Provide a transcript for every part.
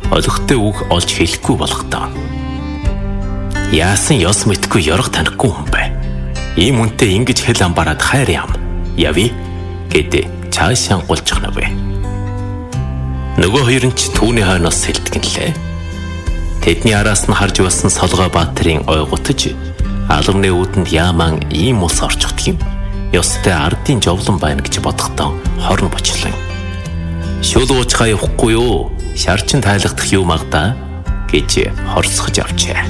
олигтой үг олж хэлэхгүй болгодог. Яасан ёс мэдгүй ёрго танихгүй хүн бай. Ийм үнтэй ингэж хэл амбараад хайр ям. Яви гэдэг цаашаа гулчих навэ. Нөгөө хоёр нь ч түүний хойноос сэлдгэнлээ. Тэдний араас нь харж байсан Солгой Баатарын ойготж алганы үүдэнд яаман ийм улс орчихдаг юм. Ёстой ардын жовлон байна гэж бодохдоо хорн бочлоо. Шүл уучгаа явахгүй юу? Шарчин тайлгдах юу магадаа гэж хорсгож авчээ.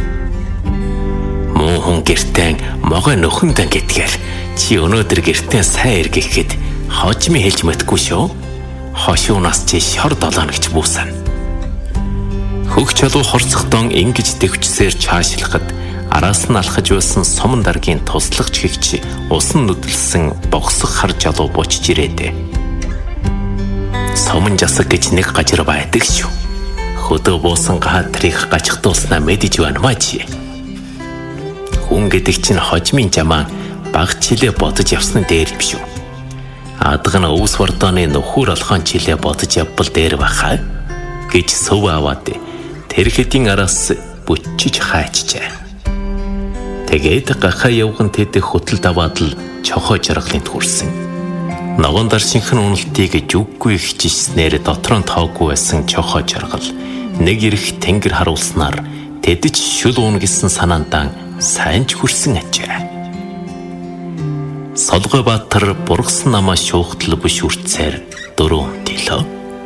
Муухан гертэн могой нөхөндөн гэдгээр чи өнөөдөр гертэн сайн эргэхэд хожми хэлж мэдгүй шүү. Хошуунаас чи шор долоно гэж буусан. Хөх чалуу хорцохдон ингэж дэвчсээр чаашлахад араас нь алхаж байсан суман даргийн туслагч хэгч усан нүдэлсэн богсох хар жалуу буучж ирээдэ. Суман жасаг гэж нэг гажир байдаг шүү. Хөдөө буусан гаатрыг гажигдуулснаа мэдэж байна маа чи. Хүн гэдэг чинь хожмын жамаа баг чилээ бодож явсан дээр юм шүү. Адга нь өвс вардооны нөхөр алхаан чилээ бодож явбал дээр баха гэж сөв аваад тэр хэдийн араас бүчиж хайчжээ. Тэгээд гахаа явган тэдэх хөтөл даваад л чохоо жаргалынд хүрсэн. Ногоон дар шинхэн уналтыг жүггүй хичээснээр дотроо тоогүй байсан чохоо жаргал нэг ирэх тэнгэр харуулснаар тэдэж шүл уун гэсэн санаандаа сайн ч хүрсэн ажээ. Солгой Баатар бургасан намаа шуугтал бүш үрцээр дөрөв тэлөө.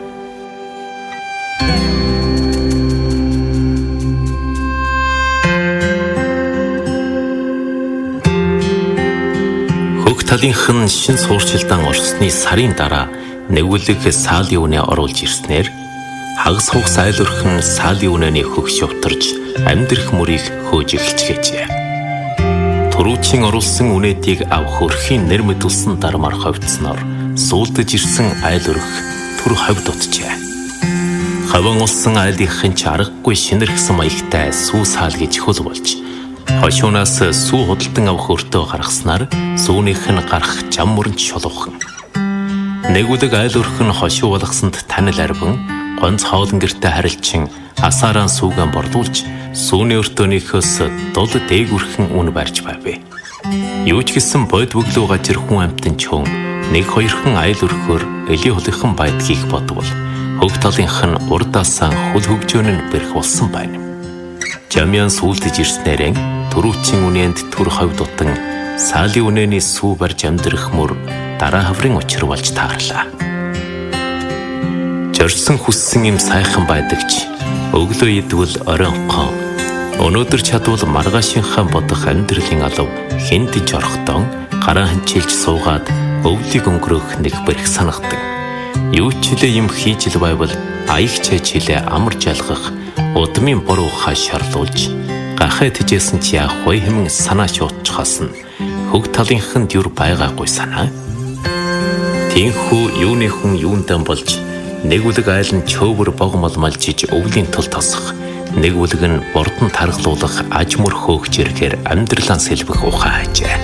Хөх талынхан шин сууршилдаан орсны сарын дараа нэгүлэг саалын үнэ оруулж ирснээр хагас хугас айл өрхөн саалын үнэний хөх шувтарж амьдрах мөрийг хөөж эхэлчихээжээ. Туруучин оруулсан үнэдийг авах өрхийн нэр мэдүүлсэн дармаар ховдсноор суулдаж ирсэн айл өрх түр ховд утжээ. Хаван улсан айлынхын ч аргагүй шинэрхсэн маягтай сүү саал гэж хөл болж хошуунаас сүү худалдан авах өртөө гаргаснаар сүүнийх нь гарах жам мөрөнд шулуухан. Нэгүлэг айл өрх нь хошуу болгосонд танил арбан гонц хоолн гэртээ харилчин асаараа сүүгэн бордуулж сүүний өртөөнийхөөс дул дээгүрхэн үн барьж байв. Юу ч гэсэн бод бүглүү гажир хүн амтэн чөөн нэг хоёрхан айл өрхөөр элийн хулынхан байдгийг бодвол хөг талынх нь урдаасаа хөл хөгжөөн нь бэрх болсон байна. Жамяан сүулдэж ирснээрэн түрүүчийн үнэнд түр ховд утан саалын үнэний сүү барьж амьдрах мөр дараа хаврын учир болж таарлаа. Жорсон хүссэн юм сайхан байдагч өглөө идвэл оройнхон өнөөдөр чадвал маргаашинхаа бодох амьдралын алав хэндэж орохдоо гараа ханчилж суугаад өвлийг өнгөрөх нэг бэрх санагдаг. Юу ч хэлээ юм хийж л байвал аягч хилээ амар жалгах удмын буруу хаа шарлуулж гахаа тэжээсэн чи яах вэ хэмээн санаа шуутчихаас нь хөг талынханд юр байгаагүй санаа. Тинхүү юуны хүн юундан болж нэгүлэг айл нь чөөвөр богомолмалжиж өвлийн тул тосох, нэгүлэг нь бордон таргалуулах аж мөр хөөгч ирэхээр амьдралаа сэлбэх ухаан хайжээ.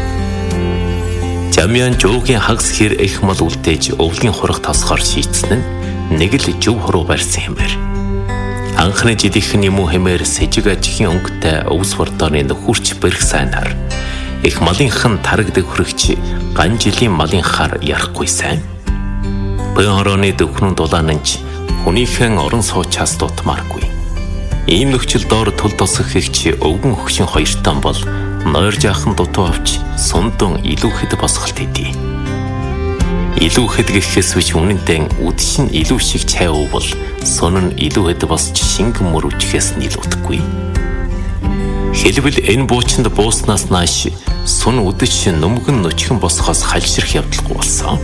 Жамяан жуугийн хагас хэр их мал үлдээж өвлийн хурах тосгоор шийдсэн нь нэг л жив хуруу барьсан хэмээр. Анхны жилийнхэн юм уу хэмээр сэжиг ажихийн өнгөтэй өвс вардооны нөхөрч бэрх сайнаар их малынхан тарагдаг хөрөгч ган жилийн малынхаар ярахгүй сайн. Бэн хорооны дөхнөн дулаанч хүнийхэн орон суучаас дутмааргүй. Ийм нөхцөл доор тул тосох хэгч өвгөн хөгшин хоёртон бол нойр жаахан дутуу авч сундун илүүхэд босголт хийдий. Илүүхэд гэхээс биш үнэндээ үдшин илүү шиг цай уувал сунн илүүхэд босч шингэн мөр үчхээс нь илүүдэхгүй. Хэлбэл энэ буучинд бууснаас нааш сун үдэш нүмгэн нөчгөн босхоос хальширх явдалгүй болсон.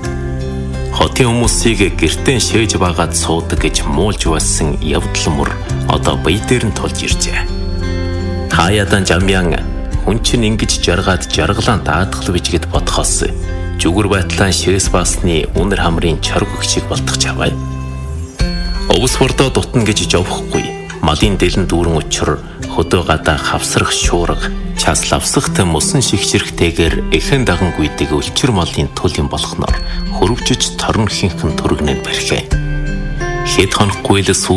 Хотын хүмүүсийг гэртэн шээж байгаад суудаг гэж муулж байсан явдал мөр одоо бие дээр нь тулж иржээ. Хаяадан жамяан хүн чинь ингэж жаргаад жаргалан даадгал бижгэд бодхоос зүгүр байтлаа шээс басны үнэр хамрын чоргог шиг болтох чавай. Өвс бордоо дутна гэж жовхгүй. Малын дэлэн дүүрэн учир хөдөө гадаа хавсрах шуурга час лавсахтай мөсөн шигшэрхтэйгээр эхэн даган гүйдэг өлчир малын тул юм болохноор хөрвжиж торн хинхэн төргнэн барьхээ. Хэд хонохгүй л